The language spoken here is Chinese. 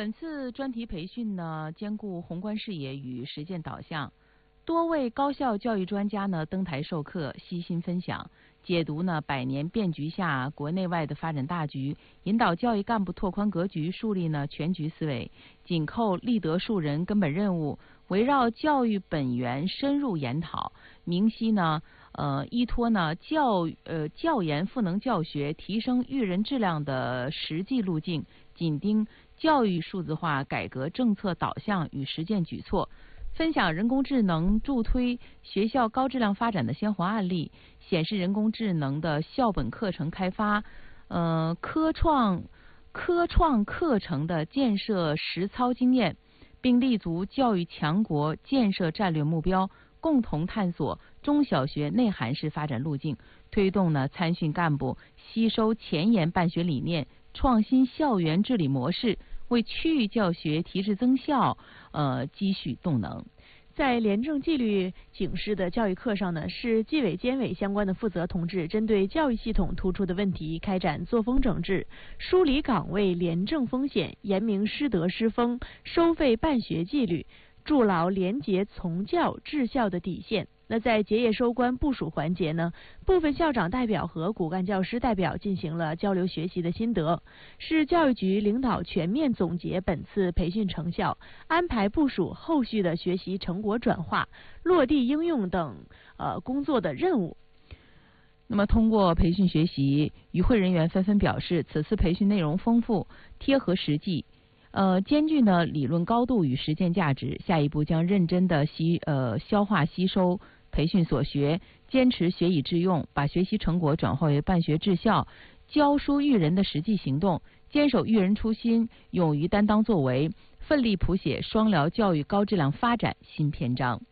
本次专题培训呢，兼顾宏观视野与实践导向，多位高校教育专家呢登台授课，悉心分享，解读呢百年变局下国内外的发展大局，引导教育干部拓宽格局，树立呢全局思维，紧扣立德树人根本任务，围绕教育本源深入研讨，明晰呢依托呢教研赋能教学，提升育人质量的实际路径，紧盯教育数字化改革政策导向与实践举措，分享人工智能助推学校高质量发展的鲜活案例，显示人工智能的校本课程开发，科创课程的建设实操经验，并立足教育强国建设战略目标，共同探索中小学内涵式发展路径，推动呢参训干部吸收前沿办学理念，创新校园治理模式，为区域教学提质增效积蓄动能。 在廉政纪律警示的教育课上呢，市纪委监委相关的负责同志针对教育系统突出的问题开展作风整治，梳理岗位廉政风险，严明师德师风、收费办学纪律，筑牢廉洁从教治校的底线。那在结业收官部署环节呢，部分校长代表和骨干教师代表进行了交流学习的心得。市教育局领导全面总结本次培训成效，安排部署后续的学习成果转化、落地应用等工作的任务。 那么通过培训学习，与会人员纷纷表示，此次培训内容丰富、贴合实际。兼具呢理论高度与实践价值，下一步将认真的消化吸收培训所学，坚持学以致用，把学习成果转化为办学治校、教书育人的实际行动，坚守育人初心，勇于担当作为，奋力谱写双辽教育高质量发展新篇章。